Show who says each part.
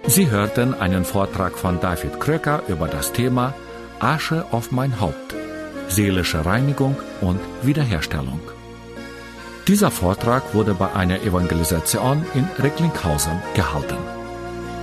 Speaker 1: Sie hörten einen Vortrag von David Kröker über das Thema Asche auf mein Haupt, seelische Reinigung und Wiederherstellung. Dieser Vortrag wurde bei einer Evangelisation in Recklinghausen gehalten.